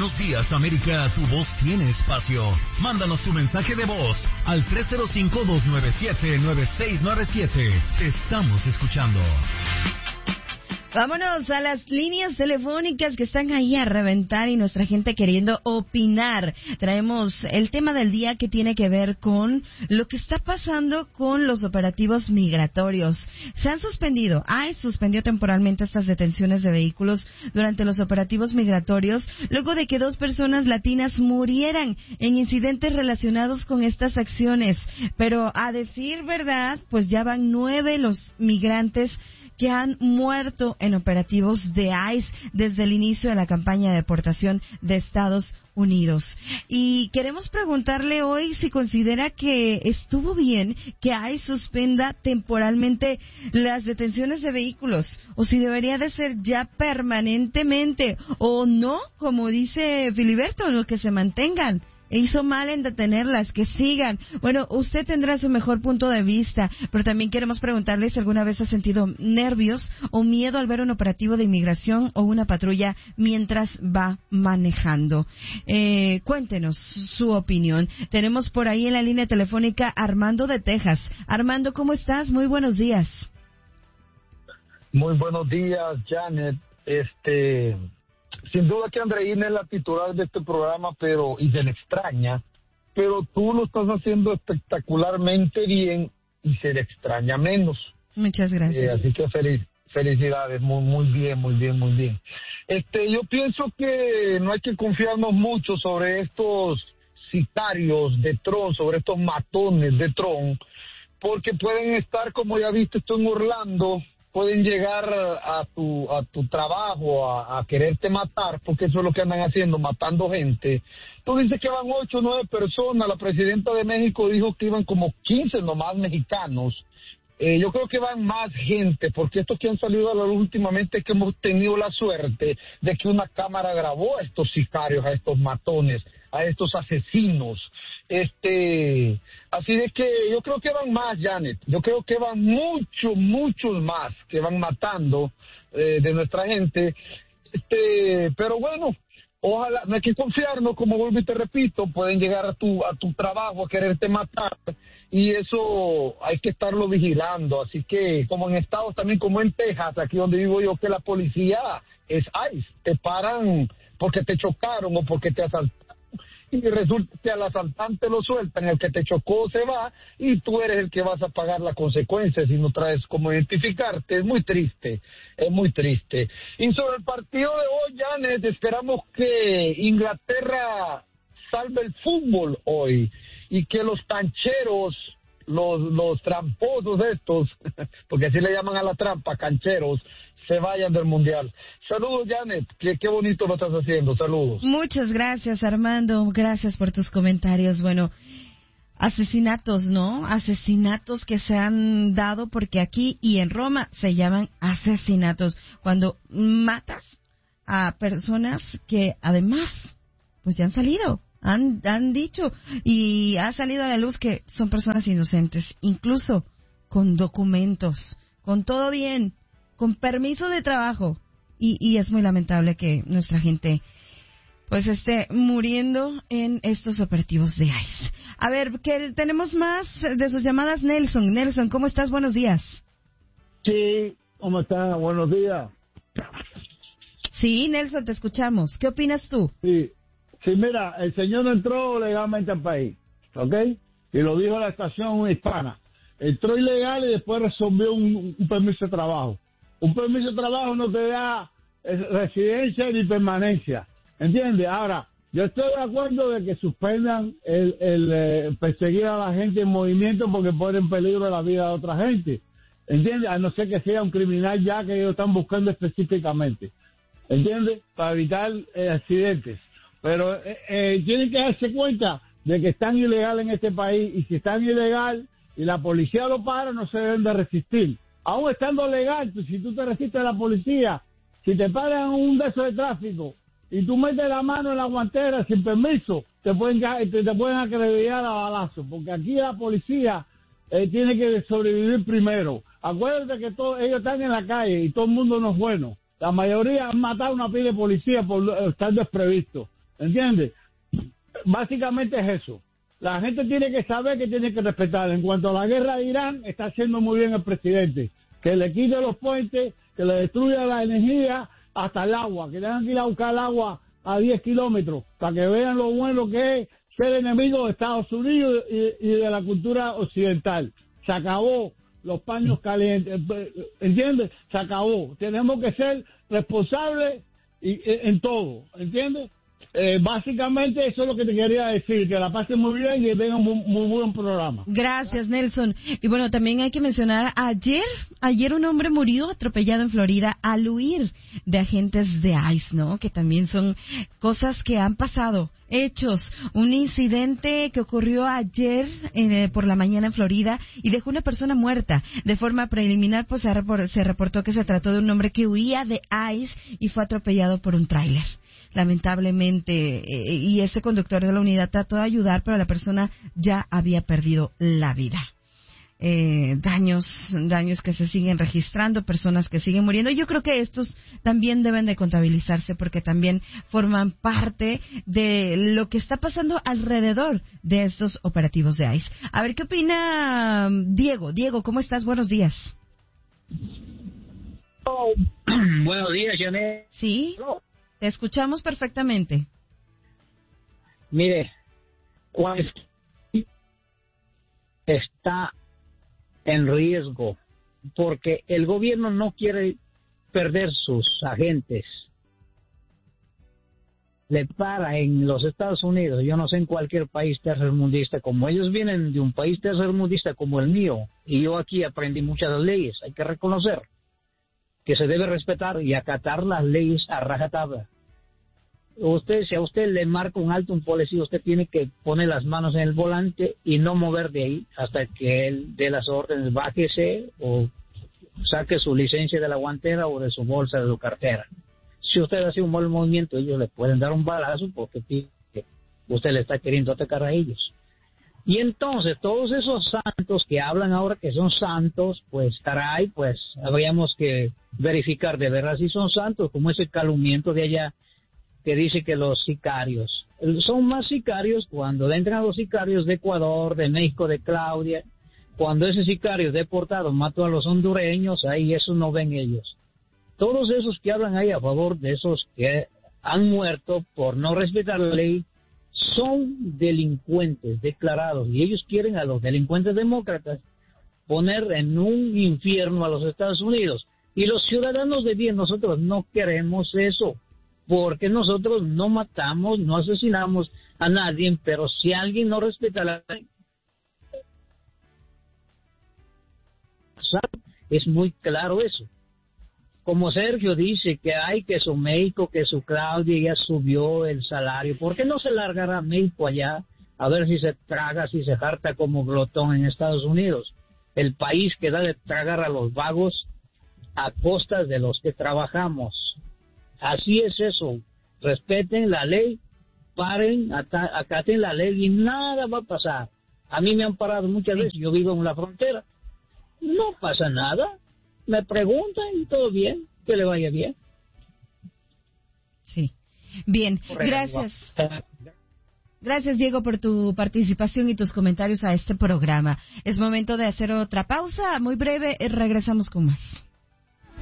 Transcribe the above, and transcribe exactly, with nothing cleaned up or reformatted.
Buenos Días, América, tu voz tiene espacio. Mándanos tu mensaje de voz al tres cero cinco, dos nueve siete, nueve seis nueve siete. Te estamos escuchando. Vámonos a las líneas telefónicas que están ahí a reventar y nuestra gente queriendo opinar. Traemos el tema del día que tiene que ver con lo que está pasando con los operativos migratorios. Se han suspendido, ICE suspendió temporalmente estas detenciones de vehículos durante los operativos migratorios, luego de que dos personas latinas murieran en incidentes relacionados con estas acciones. Pero a decir verdad, pues ya van nueve los migrantes que han muerto en operativos de ICE desde el inicio de la campaña de deportación de Estados Unidos. Y queremos preguntarle hoy si considera que estuvo bien que ICE suspenda temporalmente las detenciones de vehículos, o si debería de ser ya permanentemente, o no, como dice Filiberto, no, que se mantengan. Hizo mal en detenerlas, que sigan. Bueno, usted tendrá su mejor punto de vista, pero también queremos preguntarle si alguna vez ha sentido nervios o miedo al ver un operativo de inmigración o una patrulla mientras va manejando. Eh, cuéntenos su opinión. Tenemos por ahí en la línea telefónica Armando de Texas. Armando, ¿cómo estás? Muy buenos días. Muy buenos días, Janet. Este... Sin duda que Andreina es la titular de este programa, pero y se le extraña, pero tú lo estás haciendo espectacularmente bien y se le extraña menos. Muchas gracias. Eh, así que feliz, felicidades, muy muy bien, muy bien, muy bien. Este, yo pienso que no hay que confiarnos mucho sobre estos sicarios de Trump, sobre estos matones de Trump, porque pueden estar, como ya viste, esto en Orlando, pueden llegar a tu a tu trabajo a, a quererte matar, porque eso es lo que andan haciendo, matando gente. Tú dices que van ocho o nueve personas, la presidenta de México dijo que iban como quince nomás mexicanos. Eh, yo creo que van más gente, porque estos que han salido a la luz últimamente es que hemos tenido la suerte de que una cámara grabó a estos sicarios, a estos matones, a estos asesinos. Este, así de que yo creo que van más, Janet. Yo creo que van muchos, muchos más que van matando eh, de nuestra gente. Este, pero bueno, ojalá, no hay que confiarnos, como vuelvo y te repito, pueden llegar a tu a tu trabajo a quererte matar, y eso hay que estarlo vigilando. Así que, como en estados también, como en Texas, aquí donde vivo yo, que la policía es ICE, te paran porque te chocaron o porque te asaltaron, y resulta que al asaltante lo sueltan, el que te chocó se va, y tú eres el que vas a pagar la consecuencia si no traes cómo identificarte. Es muy triste, es muy triste. Y sobre el partido de hoy, Janet, esperamos que Inglaterra salve el fútbol hoy, y que los cancheros, los, los tramposos estos, porque así le llaman a la trampa, cancheros, se vayan del mundial. Saludos, Janet, qué, qué bonito lo estás haciendo, saludos. Muchas gracias, Armando, gracias por tus comentarios. Bueno, asesinatos, ¿no? Asesinatos que se han dado, porque aquí y en Roma se llaman asesinatos, cuando matas a personas que además, pues ya han salido, han, han dicho, y ha salido a la luz que son personas inocentes, incluso con documentos, con todo bien, con permiso de trabajo, y, y es muy lamentable que nuestra gente pues esté muriendo en estos operativos de ICE. A ver, que tenemos más de sus llamadas. Nelson, Nelson, ¿cómo estás? Buenos días. Sí, ¿cómo estás? Buenos días. Sí, Nelson, te escuchamos. ¿Qué opinas tú? Sí, sí, mira, el señor entró legalmente al país, ¿ok? Y lo dijo la estación hispana. Entró ilegal y después resolvió un, un permiso de trabajo. Un permiso de trabajo no te da residencia ni permanencia, ¿entiendes? Ahora, yo estoy de acuerdo de que suspendan el, el eh, perseguir a la gente en movimiento, porque pone en peligro la vida de otra gente, ¿entiendes? A no ser que sea un criminal ya que ellos están buscando específicamente, ¿entiendes? Para evitar eh, accidentes. Pero eh, eh, tienen que darse cuenta de que están ilegales en este país, y si están ilegal y la policía lo para, no se deben de resistir. Aún estando legal, si tú te resistes a la policía, si te paran un beso de tráfico y tú metes la mano en la guantera sin permiso, te pueden te, te pueden acreditar a balazo, porque aquí la policía eh, tiene que sobrevivir primero. Acuérdate que todos ellos están en la calle y todo el mundo no es bueno. La mayoría han matado a una pila de policía por estar desprevisto, ¿entiendes? Básicamente es eso. La gente tiene que saber que tiene que respetar. En cuanto a la guerra de Irán, está haciendo muy bien el presidente. Que le quite los puentes, que le destruya la energía hasta el agua, que tengan que ir a buscar el agua a diez kilómetros, para que vean lo bueno que es ser enemigo de Estados Unidos y, y de la cultura occidental. Se acabó los paños sí. calientes, ¿entiendes? Se acabó. Tenemos que ser responsables y, en todo, ¿entiendes? Eh, básicamente eso es lo que te quería decir, que la pasen muy bien y que tengan muy, muy buen programa. Gracias, Nelson. Y bueno, también hay que mencionar, ayer, ayer un hombre murió atropellado en Florida al huir de agentes de ICE, ¿no? Que también son cosas que han pasado, hechos. Un incidente que ocurrió ayer eh, por la mañana en Florida y dejó una persona muerta. De forma preliminar, pues se, report, se reportó que se trató de un hombre que huía de ICE y fue atropellado por un tráiler. Lamentablemente, eh, y ese conductor de la unidad trató de ayudar, pero la persona ya había perdido la vida. Eh, daños, daños que se siguen registrando, personas que siguen muriendo. Yo creo que estos también deben de contabilizarse porque también forman parte de lo que está pasando alrededor de estos operativos de ICE. A ver, ¿qué opina Diego? Diego, ¿cómo estás? Buenos días. Oh, buenos días, Janet. Sí. No. Te escuchamos perfectamente. Mire, cuando está en riesgo porque el gobierno no quiere perder sus agentes. Le para en los Estados Unidos, yo no sé en cualquier país tercermundista, como ellos vienen de un país tercermundista como el mío, y yo aquí aprendí muchas leyes, hay que reconocer que se debe respetar y acatar las leyes a rajatabla. Usted, si a usted le marca un alto un policía, usted tiene que poner las manos en el volante y no mover de ahí hasta que él dé las órdenes, bájese o saque su licencia de la guantera o de su bolsa, de su cartera. Si usted hace un mal movimiento, ellos le pueden dar un balazo porque usted le está queriendo atacar a ellos. Y entonces, todos esos santos que hablan ahora que son santos, pues, caray, pues, habríamos que verificar de verdad si son santos, como ese calumniento de allá que dice que los sicarios. Son más sicarios cuando entran a los sicarios de Ecuador, de México, de Claudia. Cuando ese sicario deportado mató a los hondureños, ahí eso no ven ellos. Todos esos que hablan ahí a favor de esos que han muerto por no respetar la ley, son delincuentes declarados y ellos quieren a los delincuentes demócratas poner en un infierno a los Estados Unidos. Y los ciudadanos de bien, nosotros no queremos eso, porque nosotros no matamos, no asesinamos a nadie, pero si alguien no respeta la ley, es muy claro eso. Como Sergio dice que hay que su México, que su Claudia ya subió el salario, ¿por qué no se largará a México allá a ver si se traga, si se harta como glotón en Estados Unidos? El país que da de tragar a los vagos a costas de los que trabajamos. Así es eso. Respeten la ley, paren, acaten la ley y nada va a pasar. A mí me han parado muchas veces, yo vivo en la frontera, no pasa nada. Me preguntan y todo bien, que le vaya bien. Sí. Bien, gracias. Gracias, Diego, por tu participación y tus comentarios a este programa. Es momento de hacer otra pausa, muy breve, y regresamos con más.